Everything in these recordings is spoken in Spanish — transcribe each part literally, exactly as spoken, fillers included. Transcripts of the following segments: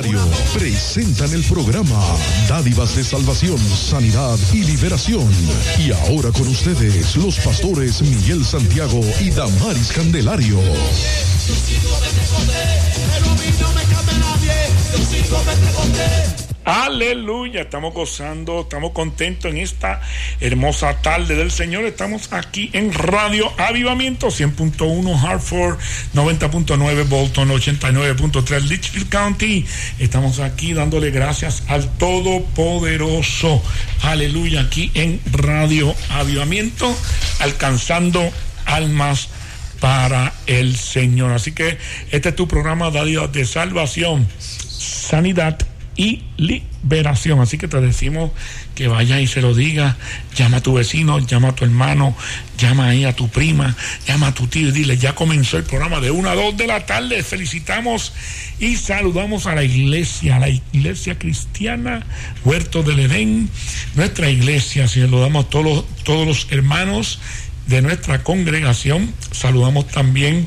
Candelario presentan el programa Dádivas de Salvación, Sanidad y Liberación. Y ahora con ustedes, los pastores Miguel Santiago y Damaris Candelario. Aleluya, estamos gozando, estamos contentos en esta hermosa tarde del Señor. Estamos aquí en Radio Avivamiento, cien punto uno Hartford, noventa punto nueve Bolton, ochenta y nueve punto tres Litchfield County. Estamos aquí dándole gracias al Todopoderoso. Aleluya, aquí en Radio Avivamiento, alcanzando almas para el Señor. Así que este es tu programa de salvación, sanidad y liberación. Así que te decimos que vaya y se lo diga. Llama a tu vecino, llama a tu hermano, llama ahí a tu prima, llama a tu tío y dile: ya comenzó el programa de una a dos de la tarde. Felicitamos y saludamos a la iglesia, a la iglesia cristiana Huerto del Edén, nuestra iglesia. Saludamos a todos los, todos los hermanos de nuestra congregación. Saludamos también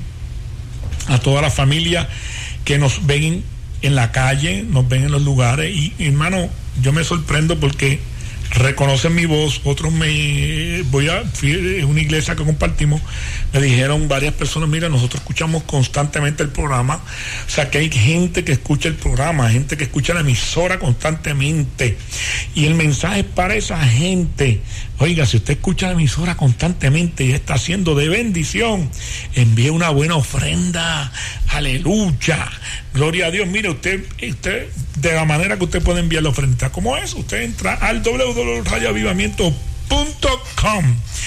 a toda la familia que nos ven en la calle, nos ven en los lugares. Y, hermano, yo me sorprendo porque reconocen mi voz. Otros me voy a fui, en una iglesia que compartimos, me dijeron varias personas: mira, nosotros escuchamos constantemente el programa. O sea, que hay gente que escucha el programa, gente que escucha la emisora constantemente, y el mensaje es para esa gente. Oiga, si usted escucha la emisora constantemente y está siendo de bendición, envíe una buena ofrenda. Aleluya, gloria a Dios. Mire, usted, usted de la manera que usted puede enviar la ofrenda, ¿cómo es? Usted entra al doble u doble u doble u punto radio avivamiento punto com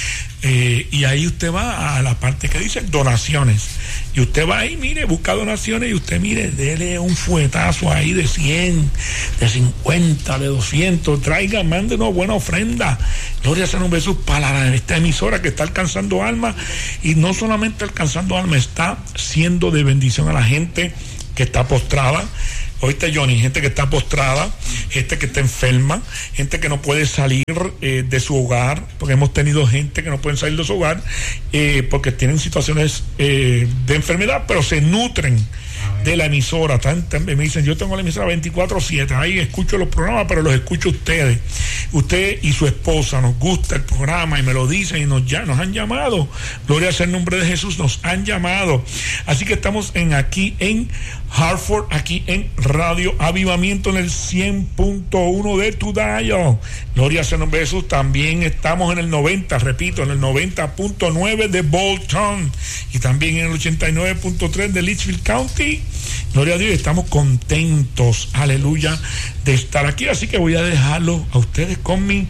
eh, y ahí usted va a la parte que dice donaciones, y usted va ahí, mire, busca donaciones, y usted, mire, dele un fuetazo ahí de cien, de cincuenta, de doscientos, traiga, mande una buena ofrenda. Gloria sea nombre de Jesús, para esta emisora que está alcanzando almas, y no solamente alcanzando almas, está siendo de bendición a la gente que está postrada. Oíste, Johnny, gente que está postrada, gente que está enferma, gente que no puede salir eh, de su hogar, porque hemos tenido gente que no puede salir de su hogar eh, porque tienen situaciones eh, de enfermedad, pero se nutren de la emisora. Tan, tan, me dicen: yo tengo la emisora veinticuatro siete, ahí escucho los programas, pero los escucho ustedes. Usted y su esposa nos gusta el programa y me lo dicen, y nos, ya, nos han llamado. Gloria sea el nombre de Jesús, nos han llamado. Así que estamos en aquí en Hartford, aquí en Radio Avivamiento, en el cien punto uno de tu dial. Gloria sea el nombre de Jesús. También estamos en el noventa, repito, en el noventa punto nueve de Bolton, y también en el ochenta y nueve punto tres de Litchfield County. Gloria a Dios, estamos contentos, aleluya, de estar aquí. Así que voy a dejarlo a ustedes con mi,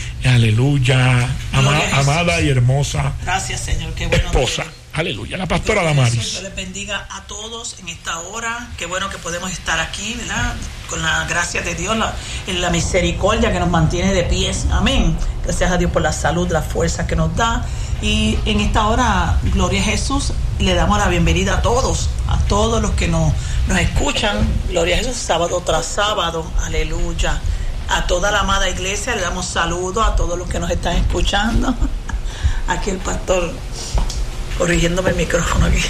aleluya, ama, amada y hermosa Gracias, Señor. Qué bueno esposa. Que... Aleluya, la pastora Damaris. Dios les bendiga a todos en esta hora. Qué bueno que podemos estar aquí, ¿verdad? Con la gracia de Dios, la, en la misericordia que nos mantiene de pies. Amén. Gracias a Dios por la salud, la fuerza que nos da. Y en esta hora, gloria a Jesús, le damos la bienvenida a todos, a todos los que nos, nos escuchan. Gloria a Jesús, sábado tras sábado. Aleluya. A toda la amada iglesia le damos saludos, a todos los que nos están escuchando. Aquí el pastor corrigiéndome el micrófono aquí.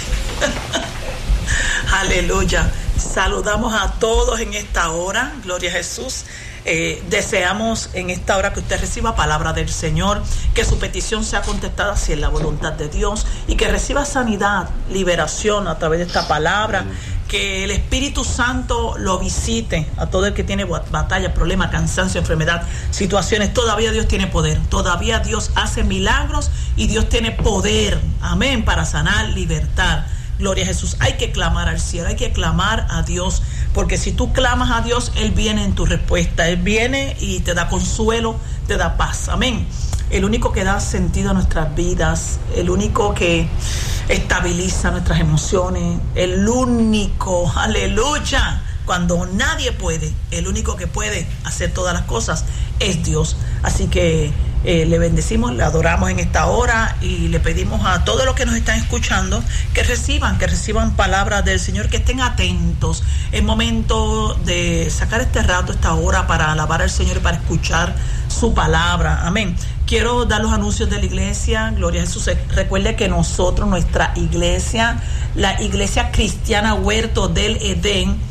Aleluya. Saludamos a todos en esta hora. Gloria a Jesús. Eh, deseamos en esta hora que usted reciba palabra del Señor, que su petición sea contestada si es la voluntad de Dios, y que reciba sanidad, liberación a través de esta palabra. Que el Espíritu Santo lo visite a todo el que tiene batalla, problema, cansancio, enfermedad, situaciones. Todavía Dios tiene poder, todavía Dios hace milagros, y Dios tiene poder, amén, para sanar, libertar. Gloria a Jesús. Hay que clamar al cielo, hay que clamar a Dios, porque si tú clamas a Dios, Él viene en tu respuesta. Él viene y te da consuelo, te da paz. Amén. El único que da sentido a nuestras vidas, el único que estabiliza nuestras emociones, el único, aleluya, cuando nadie puede, el único que puede hacer todas las cosas es Dios. Así que eh, le bendecimos, le adoramos en esta hora, y le pedimos a todos los que nos están escuchando que reciban, que reciban palabras del Señor, que estén atentos. Es momento de sacar este rato, esta hora, para alabar al Señor y para escuchar su palabra. Amén. Quiero dar los anuncios de la iglesia. Gloria a Jesús. Recuerde que nosotros, nuestra iglesia, la iglesia cristiana Huerto del Edén,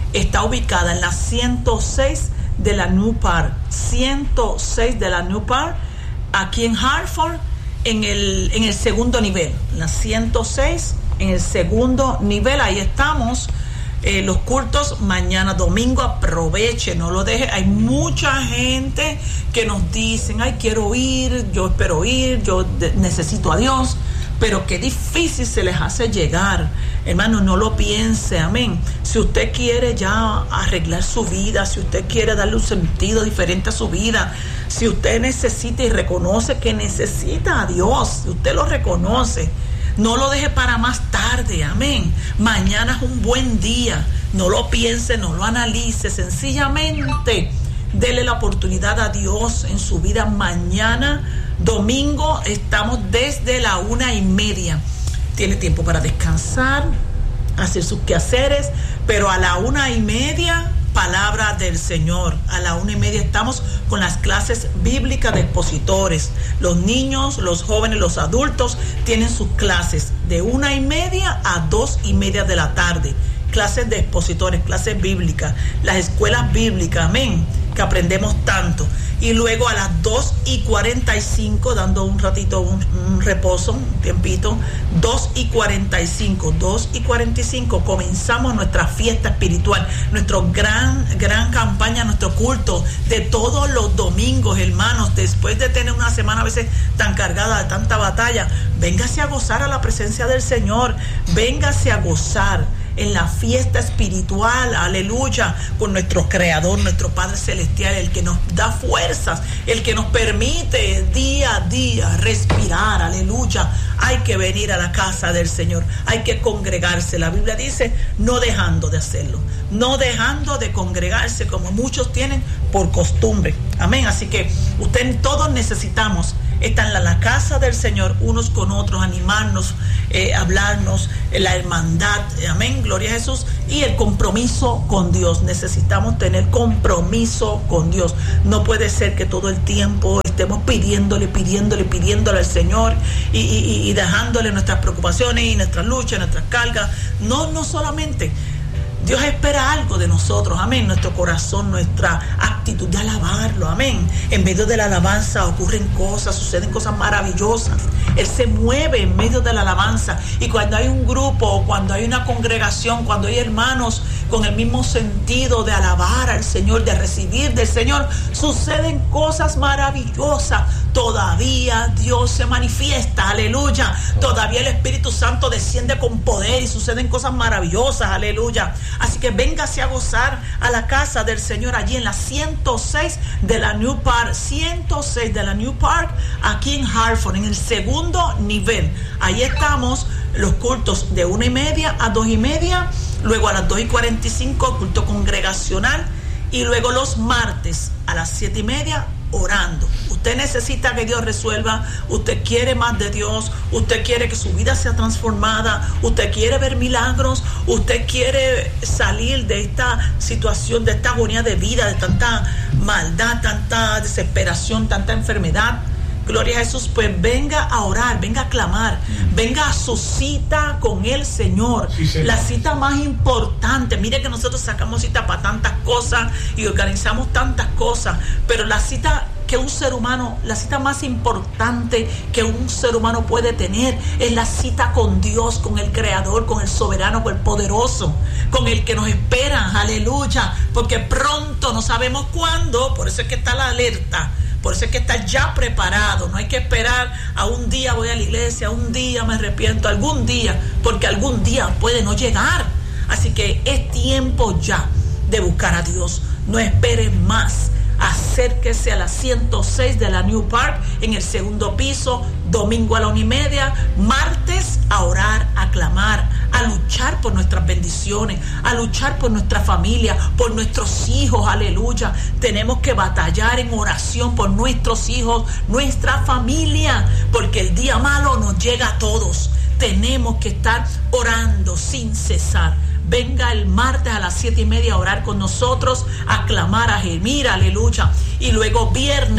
está ubicada en la ciento seis de la New Park, ciento seis de la New Park, aquí en Hartford, en el, en el segundo nivel, la ciento seis, en el segundo nivel, ahí estamos. Eh, los cultos mañana domingo, aproveche, no lo deje. Hay mucha gente que nos dicen, ay, quiero ir, yo espero ir, yo de, necesito a Dios, pero qué difícil se les hace llegar. Hermano, no lo piense, amén. Si usted quiere ya arreglar su vida, si usted quiere darle un sentido diferente a su vida, si usted necesita y reconoce que necesita a Dios, si usted lo reconoce, no lo deje para más tarde, amén. Mañana es un buen día, no lo piense, no lo analice, sencillamente dele la oportunidad a Dios en su vida. Mañana domingo estamos desde la una y media. Tiene tiempo para descansar, hacer sus quehaceres, pero a la una y media, palabra del Señor. A la una y media estamos con las clases bíblicas de expositores. Los niños, los jóvenes, los adultos tienen sus clases de una y media a dos y media de la tarde. Clases de expositores, clases bíblicas, las escuelas bíblicas, amén, que aprendemos tanto. Y luego a las dos y cuarenta y cinco, dando un ratito, un, un reposo, un tiempito, dos y cuarenta y cinco, dos y cuarenta y cinco, comenzamos nuestra fiesta espiritual, nuestra gran, gran campaña, nuestro culto de todos los domingos, hermanos. Después de tener una semana a veces tan cargada de tanta batalla, véngase a gozar a la presencia del Señor, véngase a gozar en la fiesta espiritual, aleluya, con nuestro Creador, nuestro Padre Celestial, el que nos da fuerzas, el que nos permite día a día respirar, aleluya. Hay que venir a la casa del Señor, hay que congregarse. La Biblia dice, no dejando de hacerlo, no dejando de congregarse como muchos tienen por costumbre, amén. Así que usted, todos necesitamos estar en la, la casa del Señor, unos con otros, animarnos, eh, hablarnos, eh, la hermandad, eh, amén, gloria a Jesús, y el compromiso con Dios. Necesitamos tener compromiso con Dios. No puede ser que todo el tiempo estemos pidiéndole, pidiéndole, pidiéndole al Señor y, y, y dejándole nuestras preocupaciones y nuestras luchas, nuestras cargas. No, no solamente. Dios espera algo de nosotros, amén, nuestro corazón, nuestra actitud de alabarlo, amén. En medio de la alabanza ocurren cosas, suceden cosas maravillosas. Él se mueve en medio de la alabanza, y cuando hay un grupo, cuando hay una congregación, cuando hay hermanos con el mismo sentido de alabar al Señor, de recibir del Señor, suceden cosas maravillosas. Todavía Dios se manifiesta, aleluya. Todavía el Espíritu Santo desciende con poder y suceden cosas maravillosas, aleluya. Así que véngase a gozar a la casa del Señor allí en la ciento seis de la New Park, ciento seis de la New Park, aquí en Hartford, en el segundo nivel. Ahí estamos, los cultos de una y media a dos y media, luego a las dos y cuarenta y cinco, culto congregacional, y luego los martes a las siete y media, orando. Usted necesita que Dios resuelva, usted quiere más de Dios, usted quiere que su vida sea transformada, usted quiere ver milagros, usted quiere salir de esta situación, de esta agonía de vida, de tanta maldad, tanta desesperación, tanta enfermedad. Gloria a Jesús, pues venga a orar, venga a clamar, venga a su cita con el Señor, sí, la cita más importante. Mire que nosotros sacamos cita para tantas cosas y organizamos tantas cosas, pero la cita que un ser humano, la cita más importante que un ser humano puede tener es la cita con Dios, con el Creador, con el Soberano, con el Poderoso, con el que nos espera, aleluya, porque pronto, no sabemos cuándo, por eso es que está la alerta. Por eso es que está ya preparado. No hay que esperar a un día voy a la iglesia, un día me arrepiento, algún día, porque algún día puede no llegar. Así que es tiempo ya de buscar a Dios. No espere más. Acérquese a la ciento seis de la New Park en el segundo piso, domingo a la una y media, martes a orar, a clamar, a luchar por nuestras bendiciones, a luchar por nuestra familia, por nuestros hijos, aleluya. Tenemos que batallar en oración por nuestros hijos, nuestra familia, porque el día malo nos llega a todos. Tenemos que estar orando sin cesar. Venga el martes a las siete y media a orar con nosotros, a clamar, a gemir, aleluya. Y luego viernes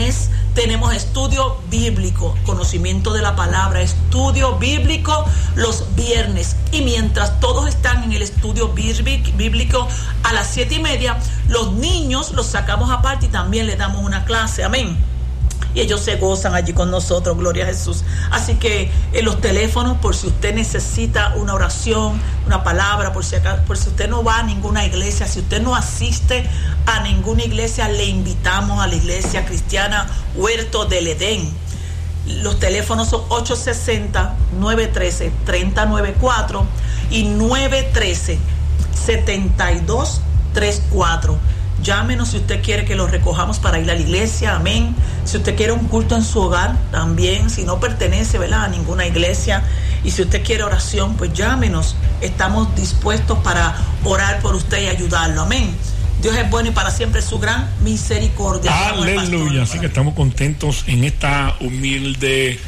Tenemos estudio bíblico, conocimiento de la palabra, estudio bíblico los viernes. Y mientras todos están en el estudio bíblico a las siete y media, los niños los sacamos aparte y también les damos una clase. Amén. Y ellos se gozan allí con nosotros, gloria a Jesús. Así que en los teléfonos, por si usted necesita una oración, una palabra, por si acá, por si usted no va a ninguna iglesia, si usted no asiste a ninguna iglesia, le invitamos a la iglesia cristiana Huerto del Edén. Los teléfonos son ocho seis cero, nueve uno tres, tres cero nueve cuatro y nueve uno tres, siete dos tres cuatro. Llámenos si usted quiere que lo recojamos para ir a la iglesia, amén. Si usted quiere un culto en su hogar, también. Si no pertenece, ¿verdad?, a ninguna iglesia, y si usted quiere oración, pues llámenos. Estamos dispuestos para orar por usted y ayudarlo, amén. Dios es bueno y para siempre su gran misericordia. Aleluya. Así que estamos contentos en esta humilde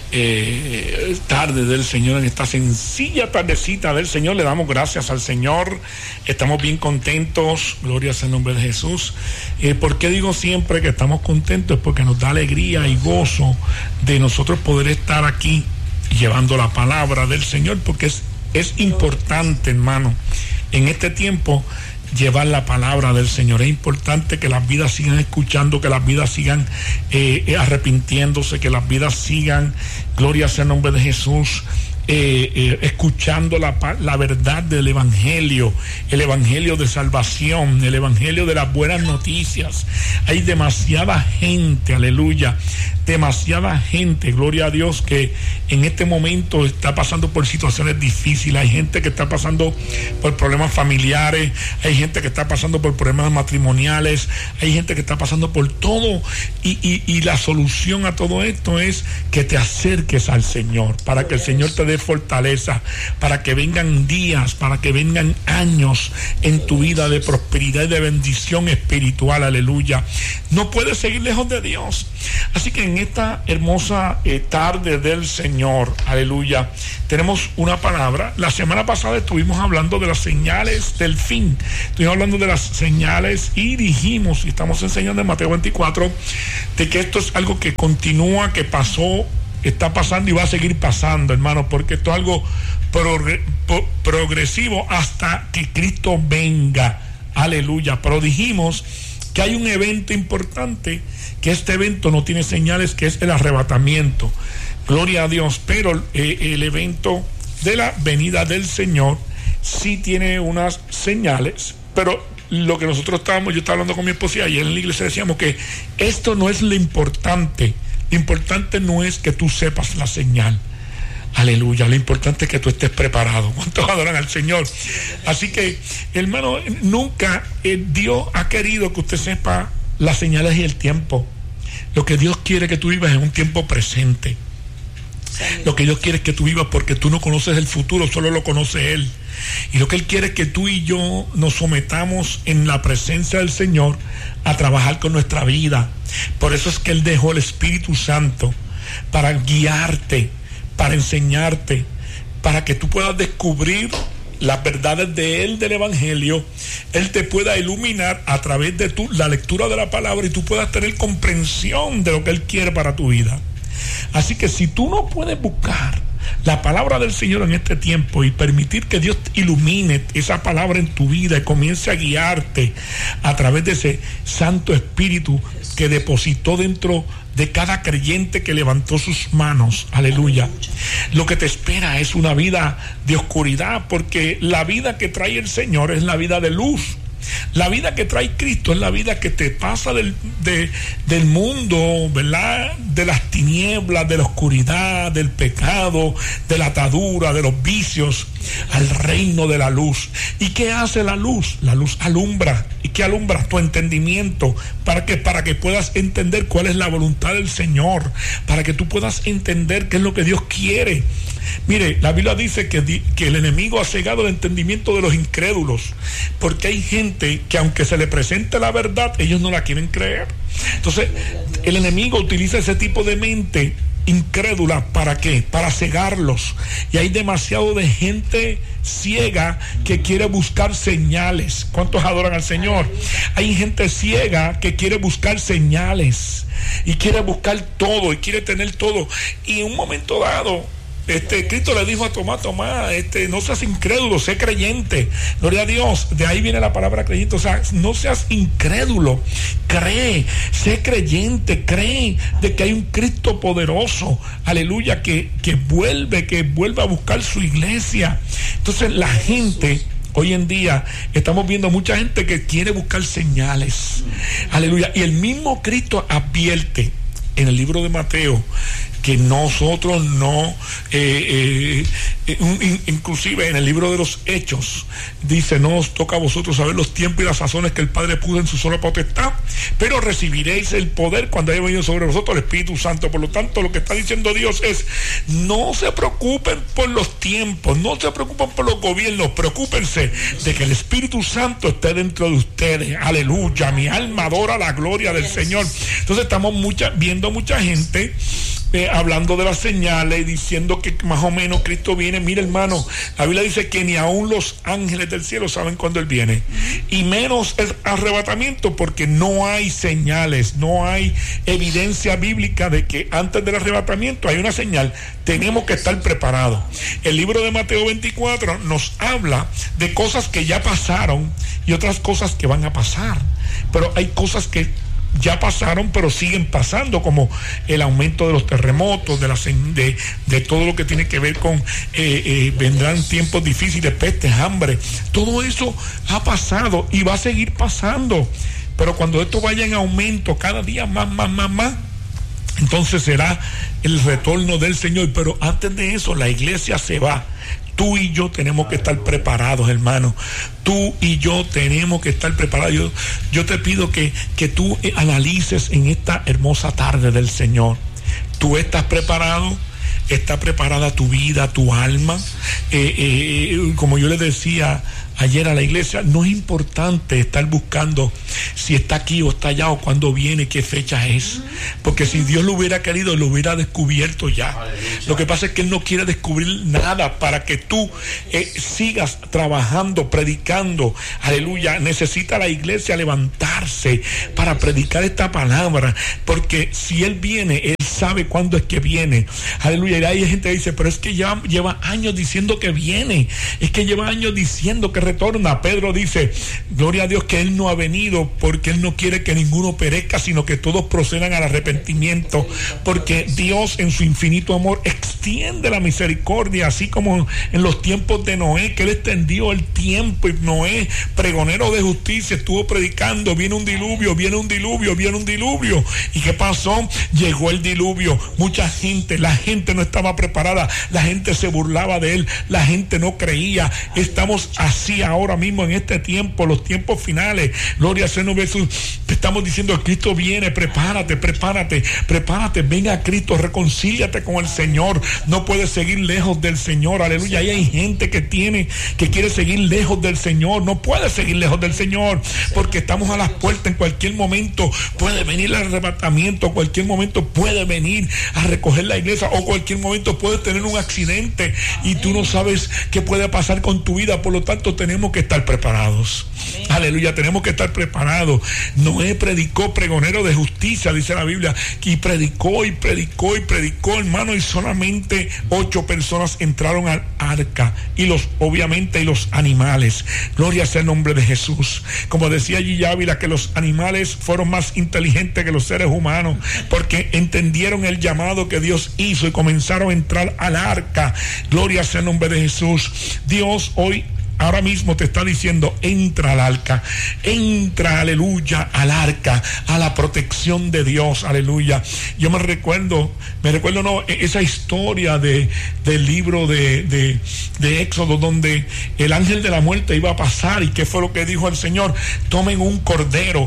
Eh, tarde del Señor, en esta sencilla tardecita del Señor. Le damos gracias al Señor, estamos bien contentos, gloria al nombre de Jesús. Eh, ¿por qué digo siempre que estamos contentos? Es porque nos da alegría y gozo de nosotros poder estar aquí llevando la palabra del Señor, porque es, es importante, hermano, en este tiempo llevar la palabra del Señor. Es importante que las vidas sigan escuchando, que las vidas sigan eh, arrepintiéndose, que las vidas sigan, gloria sea el nombre de Jesús, eh, eh, escuchando la, la verdad del evangelio, el evangelio de salvación, el evangelio de las buenas noticias. Hay demasiada gente, aleluya, demasiada gente, gloria a Dios, que en este momento está pasando por situaciones difíciles. Hay gente que está pasando por problemas familiares, hay gente que está pasando por problemas matrimoniales, hay gente que está pasando por todo, y, y, y la solución a todo esto es que te acerques al Señor, para que el Señor te dé fortaleza, para que vengan días, para que vengan años en tu vida de prosperidad y de bendición espiritual, aleluya. No puedes seguir lejos de Dios. Así que en esta hermosa eh, tarde del Señor, aleluya, tenemos una palabra. La semana pasada estuvimos hablando de las señales del fin, estuvimos hablando de las señales y dijimos, y estamos enseñando en Mateo veinticuatro, de que esto es algo que continúa, que pasó, está pasando y va a seguir pasando, hermano, porque esto es algo progre, pro, progresivo hasta que Cristo venga, aleluya. Pero dijimos que hay un evento importante, que este evento no tiene señales, que es el arrebatamiento, gloria a Dios, pero eh, el evento de la venida del Señor sí tiene unas señales. Pero lo que nosotros estábamos, yo estaba hablando con mi esposa y ayer en la iglesia decíamos que esto no es lo importante. Lo importante no es que tú sepas la señal, aleluya, lo importante es que tú estés preparado. ¿Cuántos adoran al Señor? Así que, hermano, nunca eh, Dios ha querido que usted sepa las señales y el tiempo. Lo que Dios quiere que tú vivas en un tiempo presente. Lo que Dios quiere es que tú vivas, porque tú no conoces el futuro, solo lo conoce Él. Y lo que Él quiere es que tú y yo nos sometamos en la presencia del Señor a trabajar con nuestra vida. Por eso es que Él dejó el Espíritu Santo para guiarte, para enseñarte, para que tú puedas descubrir las verdades de Él, del Evangelio. Él te pueda iluminar a través de tu, la lectura de la palabra, y tú puedas tener comprensión de lo que Él quiere para tu vida. Así que si tú no puedes buscar la palabra del Señor en este tiempo y permitir que Dios ilumine esa palabra en tu vida y comience a guiarte a través de ese Santo Espíritu que depositó dentro de cada creyente que levantó sus manos, aleluya, lo que te espera es una vida de oscuridad, porque la vida que trae el Señor es la vida de luz. La vida que trae Cristo es la vida que te pasa del, de, del mundo, ¿verdad? De las tinieblas, de la oscuridad, del pecado, de la atadura, de los vicios, al reino de la luz. ¿Y qué hace la luz? La luz alumbra. ¿Y qué alumbra? Tu entendimiento. ¿Para qué? Para que puedas entender cuál es la voluntad del Señor, para que tú puedas entender qué es lo que Dios quiere. Mire, la Biblia dice que, que el enemigo ha cegado el entendimiento de los incrédulos, porque hay gente que aunque se le presente la verdad, ellos no la quieren creer. Entonces el enemigo utiliza ese tipo de mente incrédula. ¿Para qué? Para cegarlos. Y hay demasiado de gente ciega que quiere buscar señales. ¿Cuántos adoran al Señor? Hay gente ciega que quiere buscar señales y quiere buscar todo y quiere tener todo. Y en un momento dado, Este, Cristo le dijo a Tomás, Tomás, este, no seas incrédulo, sé creyente. Gloria a Dios, de ahí viene la palabra creyente. O sea, no seas incrédulo, cree, sé creyente, cree de que hay un Cristo poderoso, aleluya, que, que vuelve, que vuelve a buscar su iglesia. Entonces la gente, hoy en día estamos viendo mucha gente que quiere buscar señales, aleluya, y el mismo Cristo advierte en el libro de Mateo que nosotros no, eh, eh, in, inclusive en el libro de los Hechos, dice: no os toca a vosotros saber los tiempos y las sazones que el Padre puso en su sola potestad, pero recibiréis el poder cuando haya venido sobre vosotros el Espíritu Santo. Por lo tanto, lo que está diciendo Dios es: no se preocupen por los tiempos, no se preocupen por los gobiernos, preocúpense de que el Espíritu Santo esté dentro de ustedes. Aleluya, mi alma adora la gloria del Señor. Entonces estamos mucha, viendo mucha gente Eh, hablando de las señales y diciendo que más o menos Cristo viene. Mira, hermano, la Biblia dice que ni aún los ángeles del cielo saben cuándo Él viene, y menos el arrebatamiento, porque no hay señales, no hay evidencia bíblica de que antes del arrebatamiento hay una señal. Tenemos que estar preparados. El libro de Mateo veinticuatro nos habla de cosas que ya pasaron y otras cosas que van a pasar, pero hay cosas que ya pasaron pero siguen pasando, como el aumento de los terremotos, de, la, de, de todo lo que tiene que ver con eh, eh, vendrán tiempos difíciles, pestes, hambre. Todo eso ha pasado y va a seguir pasando, pero cuando esto vaya en aumento cada día más, más, más, más, entonces será el retorno del Señor. Pero antes de eso la iglesia se va. Tú y yo tenemos que estar preparados, hermano. Tú y yo tenemos que estar preparados. Yo, yo te pido que, que tú analices en esta hermosa tarde del Señor. ¿Tú estás preparado? ¿Está preparada tu vida, tu alma? Eh, eh, como yo les decía ayer a la iglesia, no es importante estar buscando si está aquí o está allá o cuándo viene, qué fecha es, porque si Dios lo hubiera querido, lo hubiera descubierto ya. Aleluya. Lo que pasa es que Él no quiere descubrir nada para que tú eh, sigas trabajando, predicando. Aleluya. Necesita la iglesia levantarse para predicar esta palabra, porque si Él viene, Él sabe cuándo es que viene. Aleluya. Y hay gente que dice: pero es que ya lleva años diciendo que viene, es que lleva años diciendo que retorna. Pedro dice: gloria a Dios que Él no ha venido, porque Él no quiere que ninguno perezca, sino que todos procedan al arrepentimiento, porque Dios en su infinito amor extiende la misericordia, así como en los tiempos de Noé, que Él extendió el tiempo, y Noé, pregonero de justicia, estuvo predicando: viene un diluvio, viene un diluvio, viene un diluvio. ¿Y qué pasó? Llegó el diluvio. Mucha gente, la gente no estaba preparada, la gente se burlaba de Él, la gente no creía. Estamos así ahora mismo en este tiempo, los tiempos finales. Gloria al Señor Jesús. Te estamos diciendo: Cristo viene, prepárate, prepárate, prepárate, venga a Cristo, reconcíliate con el Señor. No puedes seguir lejos del Señor. Aleluya. Y hay gente que tiene, que quiere seguir lejos del Señor. No puede seguir lejos del Señor, porque estamos a las puertas. En cualquier momento puede venir el arrebatamiento, cualquier momento puede venir a recoger la iglesia, o cualquier momento puedes tener un accidente y tú no sabes qué puede pasar con tu vida. Por lo tanto, tenemos que estar preparados. Amén. Aleluya, tenemos que estar preparados. Noé predicó, pregonero de justicia, dice la Biblia, y predicó y predicó y predicó, hermano, y solamente ocho personas entraron al arca, y los, obviamente, y los animales. Gloria sea el nombre de Jesús. Como decía Gigi Ávila, que los animales fueron más inteligentes que los seres humanos, porque entendieron el llamado que Dios hizo y comenzaron a entrar al arca. Gloria sea el nombre de Jesús. Dios hoy, ahora mismo te está diciendo: entra al arca, entra, aleluya, al arca, a la protección de Dios, aleluya. Yo me recuerdo, me recuerdo no, esa historia de, del libro de, de, de Éxodo, donde el ángel de la muerte iba a pasar, y qué fue lo que dijo el Señor: tomen un cordero,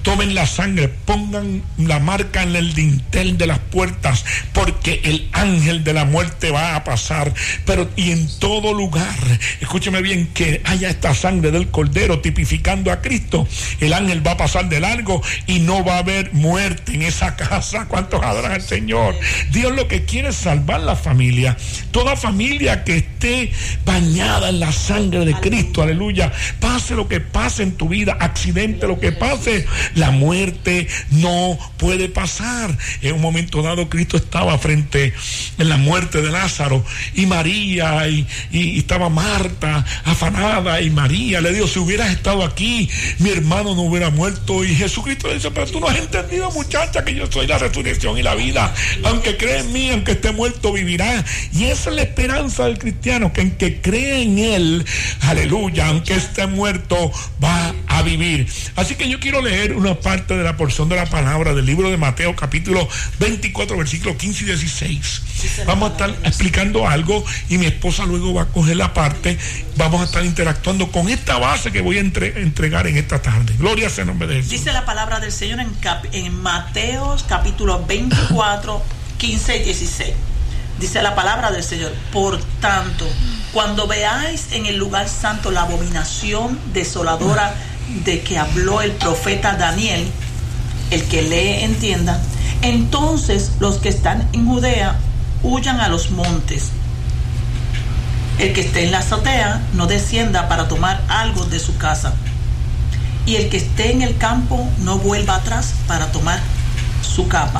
tomen la sangre, pongan la marca en el dintel de las puertas, porque el ángel de la muerte va a pasar. Pero y en todo lugar, escúcheme bien, que haya esta sangre del Cordero tipificando a Cristo, el ángel va a pasar de largo y no va a haber muerte en esa casa. ¿Cuántos adoran al Señor? Dios lo que quiere es salvar la familia, toda familia que esté bañada en la sangre de Cristo, aleluya. Pase lo que pase en tu vida, accidente, lo que pase, la muerte no puede pasar. En un momento dado Cristo estaba frente en la muerte de Lázaro, y María y, y, y estaba Marta afanada, y María le dijo: si hubieras estado aquí, mi hermano no hubiera muerto. Y Jesucristo le dice: pero tú no has entendido, muchacha, que yo soy la resurrección y la vida. Aunque cree en mí, aunque esté muerto, vivirá. Y esa es la esperanza del cristiano, que en que cree en él, aleluya, aunque esté muerto, va a vivir. Así que yo quiero leer una parte de la porción de la palabra del libro de Mateo, capítulo veinticuatro, versículos quince y dieciséis. Vamos a estar explicando algo, y mi esposa luego va a coger la parte. Vamos a estar interactuando con esta base que voy a entre, entregar en esta tarde. Gloria sea el nombre de Jesús. Dice la palabra del Señor en, cap, en Mateo, capítulo veinticuatro, quince y dieciséis. Dice la palabra del Señor: por tanto, cuando veáis en el lugar santo la abominación desoladora de que habló el profeta Daniel, el que lee entienda, entonces los que están en Judea huyan a los montes. El que esté en la azotea no descienda para tomar algo de su casa, y el que esté en el campo no vuelva atrás para tomar su capa.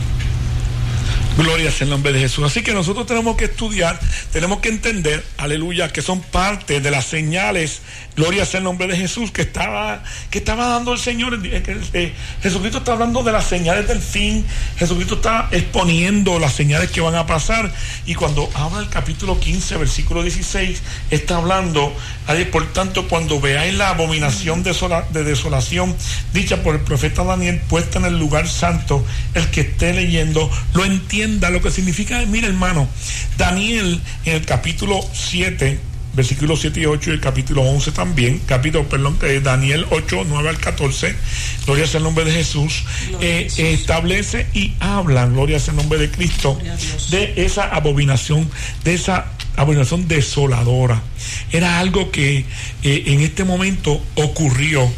Gloria sea el nombre de Jesús. Así que nosotros tenemos que estudiar, tenemos que entender, aleluya, que son parte de las señales, gloria sea el nombre de Jesús, que estaba, que estaba dando el Señor. Eh, Jesucristo está hablando de las señales del fin. Jesucristo está exponiendo las señales que van a pasar. Y cuando habla el capítulo quince, versículo dieciséis, está hablando, por tanto, cuando veáis la abominación de, sola, de desolación dicha por el profeta Daniel, puesta en el lugar santo, el que esté leyendo lo entiende. Lo que significa, mira hermano, Daniel en el capítulo siete, versículos siete y ocho, y el capítulo once también, capítulo, perdón, eh, Daniel ocho, nueve al catorce, gloria sea el nombre de Jesús, eh, eh, establece y habla, gloria sea el nombre de Cristo, de esa abominación, de esa abominación desoladora. Era algo que eh, en este momento ocurrió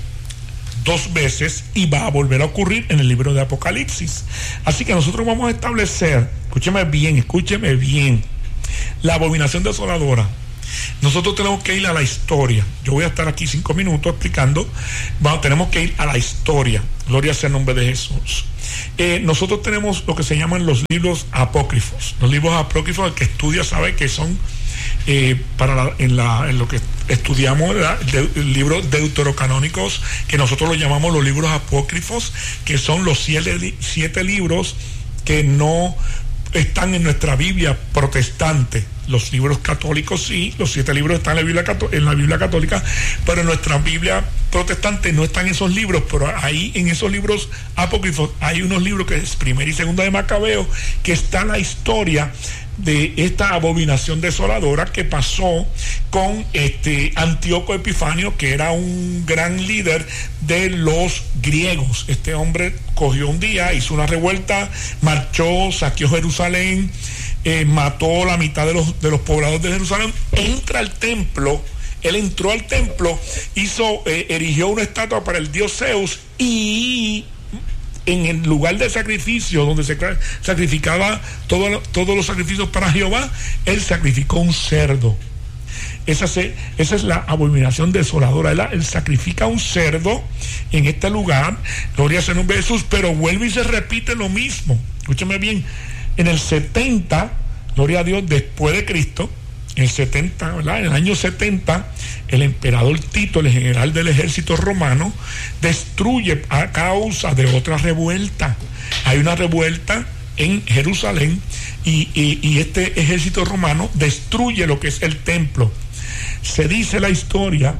dos veces y va a volver a ocurrir en el libro de Apocalipsis. Así que nosotros vamos a establecer, escúcheme bien, escúcheme bien, la abominación desoladora. Nosotros tenemos que ir a la historia. Yo voy a estar aquí cinco minutos explicando. Vamos, tenemos que ir a la historia. Gloria sea el nombre de Jesús. Eh, nosotros tenemos lo que se llaman los libros apócrifos. Los libros apócrifos, el que estudia sabe que son Eh, para la, en, la, en lo que estudiamos, de, libros deuterocanónicos, que nosotros los llamamos los libros apócrifos, que son los siete, siete libros que no están en nuestra Biblia protestante. Los libros católicos sí, los siete libros están en la Biblia, en la Biblia católica, pero en nuestra Biblia protestante no están esos libros. Pero ahí en esos libros apócrifos hay unos libros que es Primera y Segunda de Macabeo, que está la historia de esta abominación desoladora que pasó con este Antíoco Epifanio, que era un gran líder de los griegos. Este hombre cogió un día, hizo una revuelta, marchó, saqueó Jerusalén, eh, mató la mitad de los, de los pobladores de Jerusalén, entra al templo. Él entró al templo, hizo, eh, erigió una estatua para el dios Zeus, y en el lugar de sacrificio donde se sacrificaba todo, todos los sacrificios para Jehová, él sacrificó un cerdo. Esa, se, esa es la abominación desoladora. Él, él sacrifica un cerdo en este lugar, gloria sea el nombre de Jesús, pero vuelve y se repite lo mismo. Escúchame bien, en el setenta, gloria a Dios, después de Cristo, en el setenta, ¿verdad? En el año setenta, el emperador Tito, el general del ejército romano, destruye a causa de otra revuelta. Hay una revuelta en Jerusalén y, y, y este ejército romano destruye lo que es el templo. Se dice la historia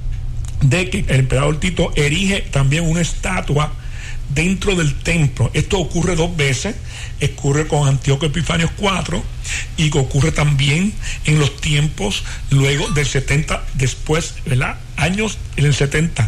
de que el emperador Tito erige también una estatua dentro del templo. Esto ocurre dos veces. Ocurre con Antíoco Epifanio cuatro, y ocurre también en los tiempos luego del setenta, después, ¿verdad? Años en el setenta,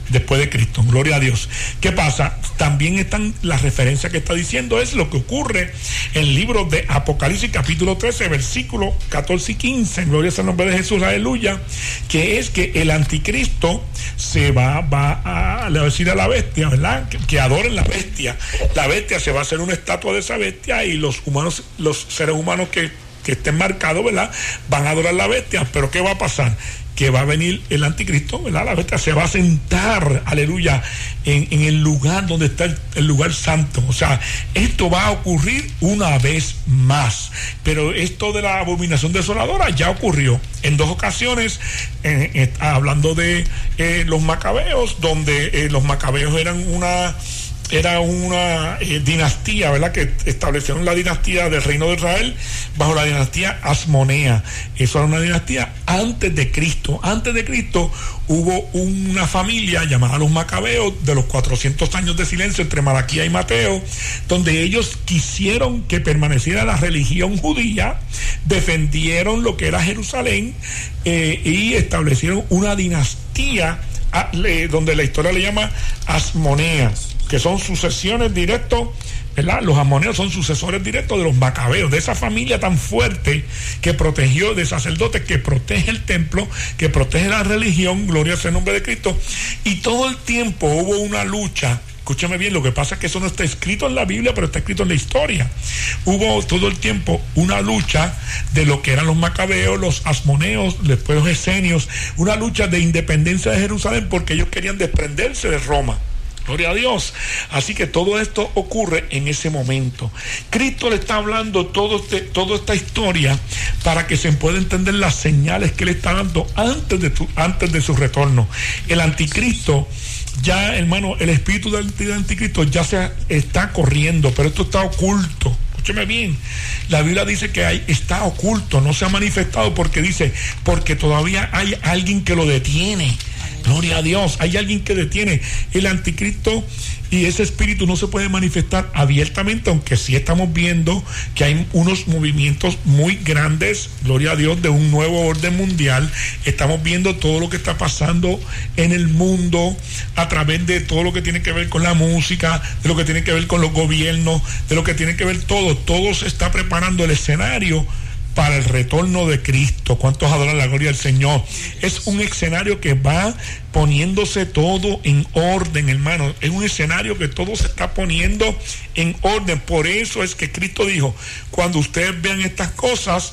después de Cristo. Gloria a Dios. ¿Qué pasa? También están las referencias que está diciendo, es lo que ocurre en el libro de Apocalipsis capítulo trece, versículos catorce y quince. Gloria al nombre de Jesús, aleluya. Que es que el anticristo se va, va a, le va a decir a la bestia, ¿verdad? Que, que adoren la bestia. La bestia se va a hacer una estatua de esa bestia y los humanos, los seres humanos que, que estén marcados, ¿verdad? Van a adorar la bestia. Pero ¿qué va a pasar? Que va a venir el anticristo, ¿verdad? La bestia se va a sentar, aleluya, en, en el lugar donde está el, el lugar santo. O sea, esto va a ocurrir una vez más. Pero esto de la abominación desoladora ya ocurrió en dos ocasiones, eh, eh, hablando de eh, los macabeos, donde eh, los macabeos eran una... era una eh, dinastía, ¿verdad? Que establecieron la dinastía del reino de Israel bajo la dinastía Asmonea. Eso era una dinastía antes de Cristo. Antes de Cristo hubo una familia llamada los Macabeos, de los cuatrocientos años de silencio entre Malaquía y Mateo, donde ellos quisieron que permaneciera la religión judía, defendieron lo que era Jerusalén eh, y establecieron una dinastía a, le, donde la historia le llama Asmoneas, que son sucesiones directos, ¿verdad? Los asmoneos son sucesores directos de los macabeos, de esa familia tan fuerte que protegió, de sacerdotes que protege el templo, que protege la religión, gloria sea el nombre de Cristo. Y todo el tiempo hubo una lucha. Escúchame bien, lo que pasa es que eso no está escrito en la Biblia, pero está escrito en la historia. Hubo todo el tiempo una lucha de lo que eran los macabeos, los asmoneos, después los esenios, una lucha de independencia de Jerusalén porque ellos querían desprenderse de Roma. Gloria a Dios. Así que todo esto ocurre en ese momento. Cristo le está hablando todo este, toda esta historia para que se pueda entender las señales que le está dando antes de, tu, antes de su retorno. El anticristo, ya hermano, el espíritu del anticristo ya se está corriendo, pero esto está oculto. Escúcheme bien, la Biblia dice que hay, está oculto, no se ha manifestado porque dice, porque todavía hay alguien que lo detiene. Gloria a Dios, hay alguien que detiene el anticristo y ese espíritu no se puede manifestar abiertamente, aunque sí estamos viendo que hay unos movimientos muy grandes, gloria a Dios, de un nuevo orden mundial. Estamos viendo todo lo que está pasando en el mundo a través de todo lo que tiene que ver con la música, de lo que tiene que ver con los gobiernos, de lo que tiene que ver todo, todo se está preparando el escenario para el retorno de Cristo. ¿Cuántos adoran la gloria del Señor? Es un escenario que va poniéndose todo en orden, hermano. Es un escenario que todo se está poniendo en orden. Por eso es que Cristo dijo, cuando ustedes vean estas cosas,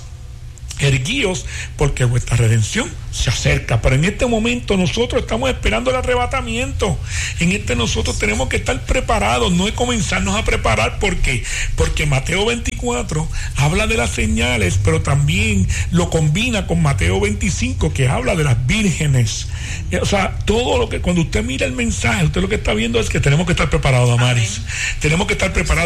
erguíos, porque vuestra redención se acerca. Pero en este momento nosotros estamos esperando el arrebatamiento. En este nosotros tenemos que estar preparados, no es comenzarnos a preparar. ¿Por qué? Porque Mateo veinticuatro habla de las señales, pero también lo combina con Mateo veinticinco, que habla de las vírgenes. O sea, todo lo que, cuando usted mira el mensaje, usted lo que está viendo es que tenemos que estar preparados, Damaris. Tenemos que estar preparados.